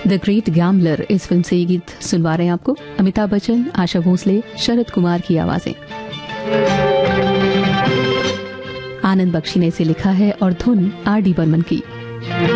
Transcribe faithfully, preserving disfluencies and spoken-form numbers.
The great gambler इस film से ये गीत सुनवा रहे हैं आपको अमिताभ बच्चन, आशा भोसले, शरद कुमार की आवाजें। आनंद बख्शी ने इसे लिखा है और धुन आर डी बर्मन की।